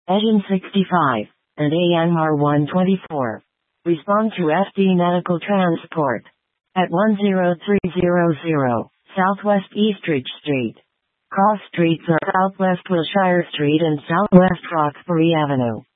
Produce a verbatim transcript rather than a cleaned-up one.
Engine sixty-five, and A M R one twenty-four. Respond to F D Medical Transport at one zero three zero zero, Southwest Eastridge Street. Cross streets are Southwest Wilshire Street and Southwest Roxbury Avenue.